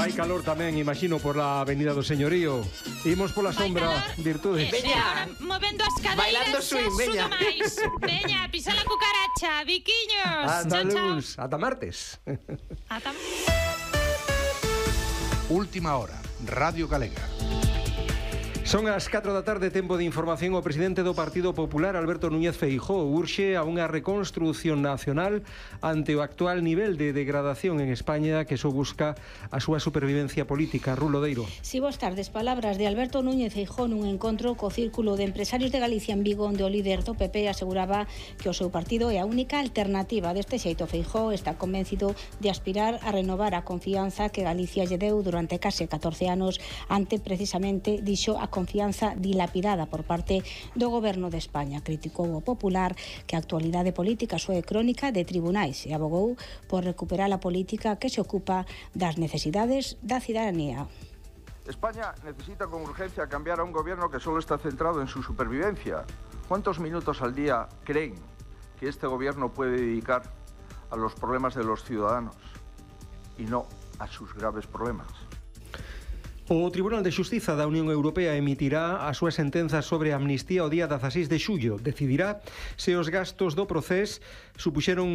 Vai calor tamén, imagino, por la Avenida do Señorío. Imos pola sombra, virtude. Veña, movendo as cadeiras, bailando swing, veña. Veña, pisa la cucaracha, biquiños. Ata luns, ata martes. Ata... Última hora, Radio Galega. Son as 4 da tarde, tempo de información. O presidente do Partido Popular, Alberto Núñez Feijóo, urxe a unha reconstrución nacional ante o actual nivel de degradación en España que só busca a súa supervivencia política. Rulo Deiro. Si, boas tardes. Palabras de Alberto Núñez Feijóo nun encontro co Círculo de Empresarios de Galicia en Vigo, onde o líder do PP aseguraba que o seu partido é a única alternativa. Deste xeito, Feijóo está convencido de aspirar a renovar a confianza que Galicia lle deu durante case 14 anos ante, precisamente, dixo, a confianza dilapidada por parte do Goberno de España. Criticou o Popular que a actualidade política é crónica de tribunais e abogou por recuperar a política que se ocupa das necesidades da cidadanía. España necesita con urgencia cambiar a un gobierno que solo está centrado en su supervivencia. ¿Cuántos minutos al día creen que este gobierno puede dedicar a los problemas de los ciudadanos y no a sus graves problemas? O Tribunal de Xustiza da Unión Europea emitirá a súa sentenza sobre a amnistía o día 16 de xullo. Decidirá se os gastos do procés puxeron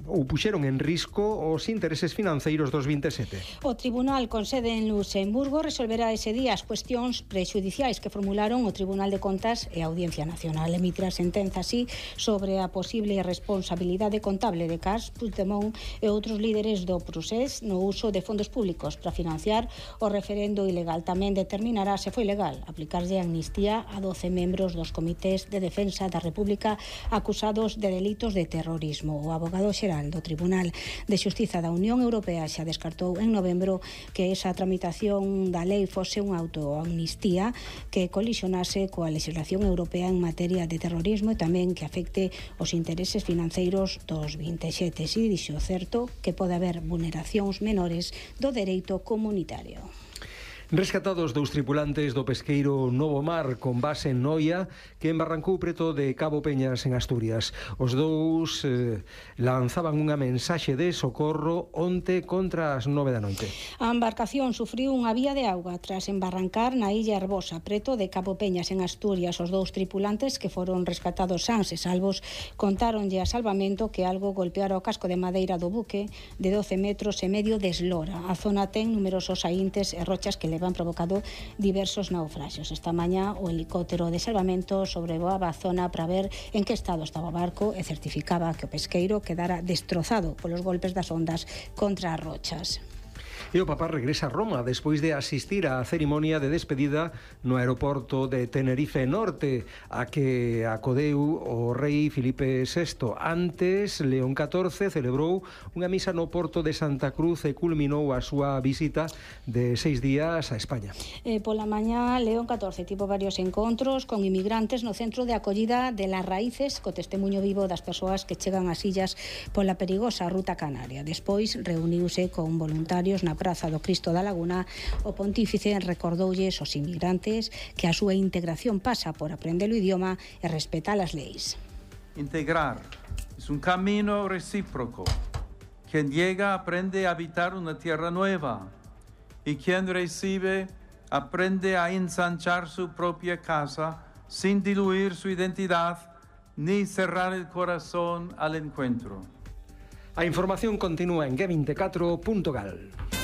en risco os intereses financeiros dos 27. O Tribunal con sede en Luxemburgo resolverá ese día as cuestións prexudiciais que formularon o Tribunal de Contas e a Audiencia Nacional. Emitirá sentenza así sobre a posible responsabilidade contable de Carles Puigdemont e outros líderes do procés no uso de fondos públicos para financiar o referendo ilegal. Tamén determinará se foi legal aplicarlle amnistía a 12 membros dos comités de defensa da República acusados de delitos de terrorismo. O abogado xeral do Tribunal de Xustiza da Unión Europea xa descartou en novembro que esa tramitación da lei fose unha autoamnistía que colisionase coa legislación europea en materia de terrorismo e tamén que afecte os intereses financeiros dos 27. Si dixo certo que pode haber vulneracións menores do dereito comunitario. Rescatados dous tripulantes do pesqueiro Novo Mar con base en Noia que embarrancou preto de Cabo Peñas en Asturias. Os dous lanzaban unha mensaxe de socorro onte contra as 9 da noite. A embarcación sufriu unha vía de auga tras embarrancar na illa Herbosa, preto de Cabo Peñas en Asturias. Os dous tripulantes que foron rescatados sans e salvos contáronlle a Salvamento que algo golpeara o casco de madeira do buque de 12 metros e medio de eslora. A zona ten numerosos aíntes e rochas que han provocado diversos naufraxios. Esta mañá o helicóptero de Salvamento sobrevoaba a zona para ver en que estado estaba o barco e certificaba que o pesqueiro quedara destrozado polos golpes das ondas contra as rochas. E o Papa regresa a Roma despois de asistir á cerimonia de despedida no aeroporto de Tenerife Norte, a que acodeu o rei Filipe VI. Antes, León XIV celebrou unha misa no porto de Santa Cruz e culminou a súa visita de 6 días a España. Pola mañá, León XIV tivo varios encontros con inmigrantes no centro de acollida de Las Raíces, co testemunho vivo das persoas que chegan ás illas pola perigosa ruta canaria. Despois, reuniuse con voluntarios na Praza do Cristo da Laguna. O pontífice recordoulles aos inmigrantes que a súa integración pasa por aprender o idioma e respetar as leis. Integrar es un camino recíproco. Quien llega aprende a habitar una tierra nueva y quien recibe aprende a ensanchar su propia casa sin diluir su identidad ni cerrar el corazón al encuentro. A información continúa en g24.gal.